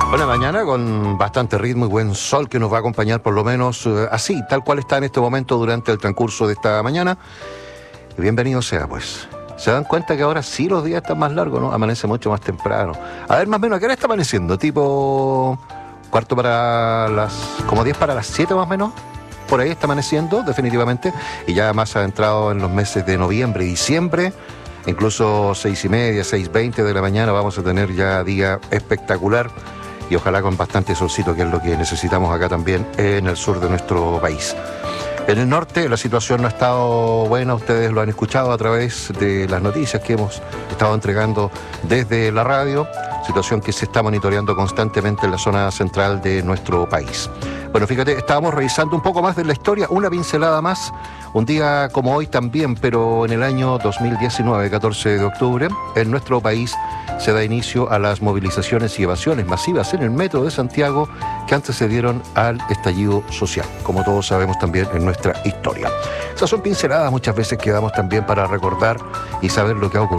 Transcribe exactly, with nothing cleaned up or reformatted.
Buena mañana con bastante ritmo y buen sol que nos va a acompañar por lo menos eh, así, tal cual está en este momento durante el transcurso de esta mañana. Y bienvenido sea, pues. ¿Se dan cuenta que ahora sí los días están más largos, no? Amanece mucho más temprano. A ver, más o menos, ¿a qué hora está amaneciendo? Tipo cuarto para las... como diez para las siete más o menos. Por ahí está amaneciendo, definitivamente. Y ya más adentrado en los meses de noviembre y diciembre. Incluso seis y media, seis veinte de la mañana vamos a tener ya día espectacular. Y ojalá con bastante solcito, que es lo que necesitamos acá también en el sur de nuestro país. En el norte la situación no ha estado buena, ustedes lo han escuchado a través de las noticias que hemos estado entregando desde la radio, situación que se está monitoreando constantemente en la zona central de nuestro país. Bueno, fíjate, estábamos revisando un poco más de la historia, una pincelada más, un día como hoy también, pero en el año dos mil diecinueve, catorce de octubre, en nuestro país se da inicio a las movilizaciones y evasiones masivas en el metro de Santiago que antecedieron al estallido social, como todos sabemos también en nuestra historia. Esas son pinceladas muchas veces que damos también para recordar y saber lo que ha ocurrido